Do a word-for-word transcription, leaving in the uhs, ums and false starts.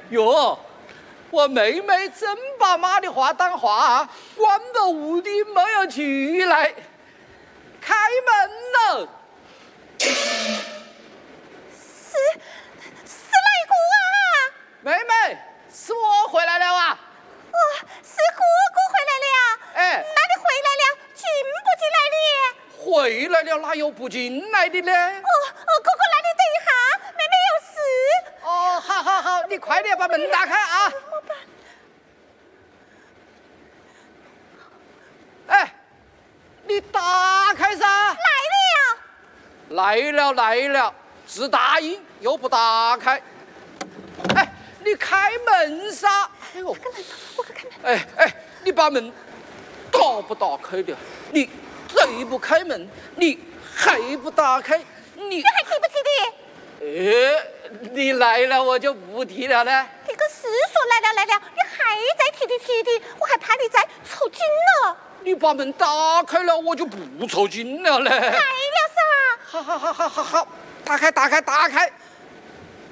哟，我妹妹真把妈的话当话，关到屋里没有出来。开门了。 是是哪个啊？ 妹妹，是我回来了啊。 哦，是哥哥回来了。 哎， 那你回来了，进不进来的？ 回来了，哪有不进来的呢？ 哦哦，哥哥，那你等一下，妹妹有事。 哦，好好好，你快点把门打开啊！ 怎么办？ 哎，你打开噻！ 来了。 来了来了，只答应又不打开。哎，你开门噻！哎呦， 我看看门。 哎哎，你把门打不打开的？你还不开门？你还不打开？你你还提不提的？ 哎，你来了我就不提了呢。 这个是说来了来了，你还在提的提的，我还怕你再抽筋了。 你把门打开了，我就不抽筋了嘞。 来了噻。 好好好好好好，打开打开打开。